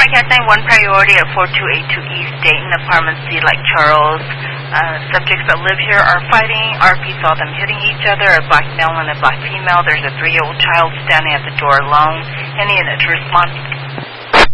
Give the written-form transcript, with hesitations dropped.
Kathleen, one priority at 4282 East Dayton, Apartment C, Lake Charles. Subjects that live here are fighting. RP saw them hitting each other, a black male and a black female. There's a 3-year-old child standing at the door alone. Any unit to respond,